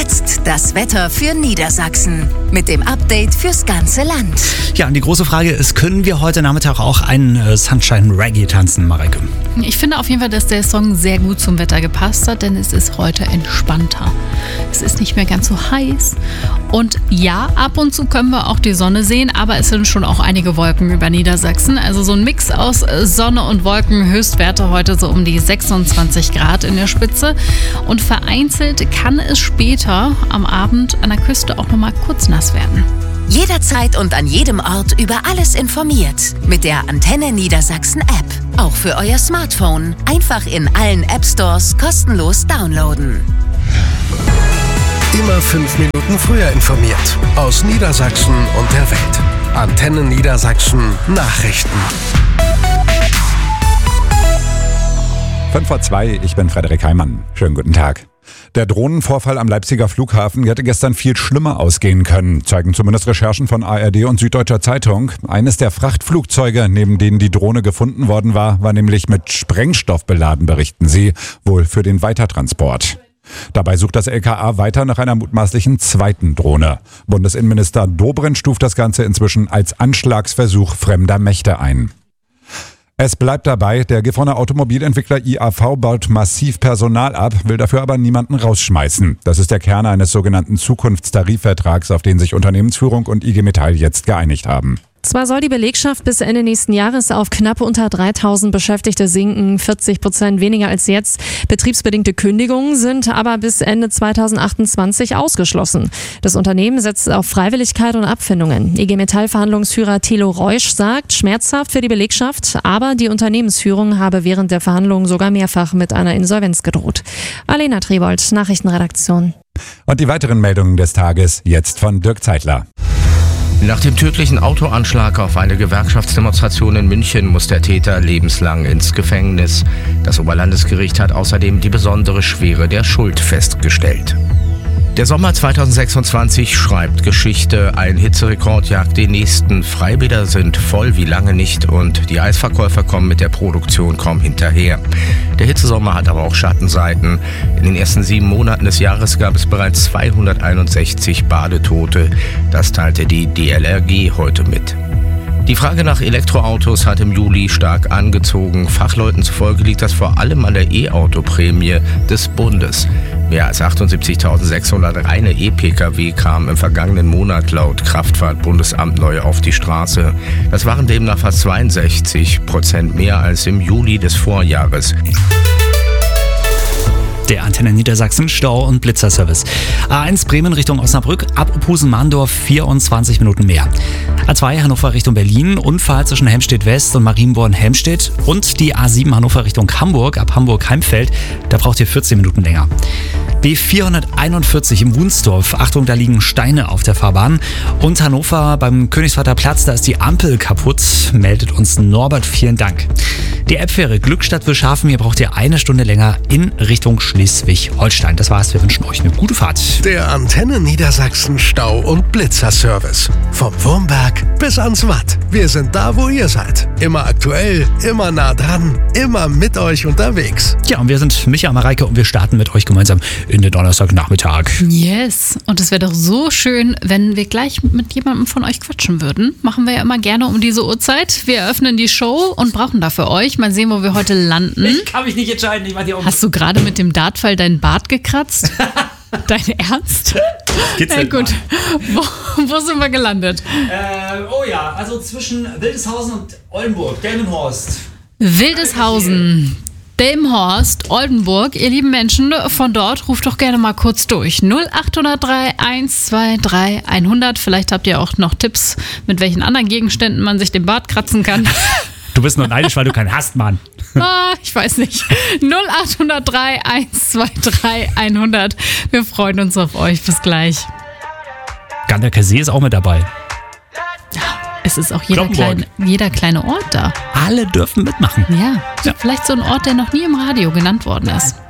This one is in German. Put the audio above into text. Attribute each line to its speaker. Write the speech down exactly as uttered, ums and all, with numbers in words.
Speaker 1: Jetzt das Wetter für Niedersachsen mit dem Update fürs ganze Land.
Speaker 2: Ja, und die große Frage ist, können wir heute Nachmittag auch einen äh, Sunshine Reggae tanzen, Mareike?
Speaker 3: Ich finde auf jeden Fall, dass der Song sehr gut zum Wetter gepasst hat, denn es ist heute entspannter. Es ist nicht mehr ganz so heiß. Und ja, ab und zu können wir auch die Sonne sehen, aber es sind schon auch einige Wolken über Niedersachsen. Also so ein Mix aus Sonne und Wolken, Höchstwerte heute so um die sechsundzwanzig Grad in der Spitze. Und vereinzelt kann es später am Abend an der Küste auch nochmal kurz nass werden.
Speaker 1: Jederzeit und an jedem Ort über alles informiert. Mit der Antenne Niedersachsen App. Auch für euer Smartphone. Einfach in allen App Stores kostenlos downloaden.
Speaker 4: Immer fünf Minuten früher informiert. Aus Niedersachsen und der Welt. Antenne Niedersachsen Nachrichten.
Speaker 5: fünf vor zwei, ich bin Frederik Heimann. Schönen guten Tag. Der Drohnenvorfall am Leipziger Flughafen hätte gestern viel schlimmer ausgehen können, zeigen zumindest Recherchen von A R D und Süddeutscher Zeitung. Eines der Frachtflugzeuge, neben denen die Drohne gefunden worden war, war nämlich mit Sprengstoff beladen, berichten sie, wohl für den Weitertransport. Dabei sucht das L K A weiter nach einer mutmaßlichen zweiten Drohne. Bundesinnenminister Dobrindt stuft das Ganze inzwischen als Anschlagsversuch fremder Mächte ein. Es bleibt dabei, der Gifhorner Automobilentwickler I A V baut massiv Personal ab, will dafür aber niemanden rausschmeißen. Das ist der Kern eines sogenannten Zukunftstarifvertrags, auf den sich Unternehmensführung und I G Metall jetzt geeinigt haben.
Speaker 6: Zwar soll die Belegschaft bis Ende nächsten Jahres auf knapp unter dreitausend Beschäftigte sinken, vierzig Prozent weniger als jetzt. Betriebsbedingte Kündigungen sind aber bis Ende zweitausendachtundzwanzig ausgeschlossen. Das Unternehmen setzt auf Freiwilligkeit und Abfindungen. I G Metall-Verhandlungsführer Thilo Reusch sagt, schmerzhaft für die Belegschaft, aber die Unternehmensführung habe während der Verhandlungen sogar mehrfach mit einer Insolvenz gedroht. Alena Trebold, Nachrichtenredaktion.
Speaker 5: Und die weiteren Meldungen des Tages jetzt von Dirk Zeitler.
Speaker 7: Nach dem tödlichen Autoanschlag auf eine Gewerkschaftsdemonstration in München muss der Täter lebenslang ins Gefängnis. Das Oberlandesgericht hat außerdem die besondere Schwere der Schuld festgestellt. Der Sommer zweitausendsechsundzwanzig schreibt Geschichte. Ein Hitzerekord jagt den nächsten. Freibäder sind voll wie lange nicht und die Eisverkäufer kommen mit der Produktion kaum hinterher. Der Hitzesommer hat aber auch Schattenseiten. In den ersten sieben Monaten des Jahres gab es bereits zweihunderteinundsechzig Badetote. Das teilte die D L R G heute mit. Die Frage nach Elektroautos hat im Juli stark angezogen. Fachleuten zufolge liegt das vor allem an der E-Auto-Prämie des Bundes. Mehr als achtundsiebzigtausendsechshundert reine E-Pkw kamen im vergangenen Monat laut Kraftfahrtbundesamt neu auf die Straße. Das waren demnach fast zweiundsechzig Prozent mehr als im Juli des Vorjahres.
Speaker 2: Der Antenne Niedersachsen Stau- und Blitzerservice. A eins Bremen Richtung Osnabrück, ab Opusen-Mahndorf vierundzwanzig Minuten mehr. A zwei Hannover Richtung Berlin, Unfall zwischen Helmstedt-West und Marienborn-Helmstedt. Und die A sieben Hannover Richtung Hamburg, ab Hamburg-Heimfeld, da braucht ihr vierzehn Minuten länger. B vierhunderteinundvierzig im Wunsdorf, Achtung, da liegen Steine auf der Fahrbahn. Und Hannover beim Königsvaterplatz, da ist die Ampel kaputt, meldet uns Norbert, vielen Dank. Die App-Fähre Glückstadt-Wilshafen, hier braucht ihr eine Stunde länger in Richtung Schleswig-Holstein. Das war's, wir wünschen euch eine gute Fahrt.
Speaker 4: Der Antenne Niedersachsen Stau- und Blitzerservice. Vom Wurmberg bis ans Watt. Wir sind da, wo ihr seid. Immer aktuell, immer nah dran, immer mit euch unterwegs.
Speaker 2: Ja, und wir sind Micha, Mareike und wir starten mit euch gemeinsam in den Donnerstagnachmittag.
Speaker 3: Yes, und es wäre doch so schön, wenn wir gleich mit jemandem von euch quatschen würden. Machen wir ja immer gerne um diese Uhrzeit. Wir eröffnen die Show und brauchen dafür euch. Mal sehen, wo wir heute landen.
Speaker 2: Ich kann mich nicht entscheiden. Ich mach die Augen.
Speaker 3: Hast du gerade mit dem Dartpfeil deinen Bart gekratzt? Dein Ernst?
Speaker 2: Geht's
Speaker 3: ja,
Speaker 2: denn
Speaker 3: gut. Wo, wo sind wir gelandet?
Speaker 2: Äh, oh ja, also zwischen Wildeshausen und Oldenburg, Delmenhorst.
Speaker 3: Wildeshausen, Delmenhorst, Oldenburg. Ihr lieben Menschen von dort, ruft doch gerne mal kurz durch. null acht null drei eins zwei drei hundert. Vielleicht habt ihr auch noch Tipps, mit welchen anderen Gegenständen man sich den Bart kratzen kann.
Speaker 2: Du bist nur neidisch, weil du keinen hast, Mann.
Speaker 3: Ah, ich weiß nicht. null acht null drei eins zwei drei hundert. Wir freuen uns auf euch. Bis gleich.
Speaker 2: Ganderkesee ist auch mit dabei.
Speaker 3: Ja, es ist auch jeder kleine, jeder kleine Ort da.
Speaker 2: Alle dürfen mitmachen.
Speaker 3: Ja, ja, vielleicht so ein Ort, der noch nie im Radio genannt worden ist.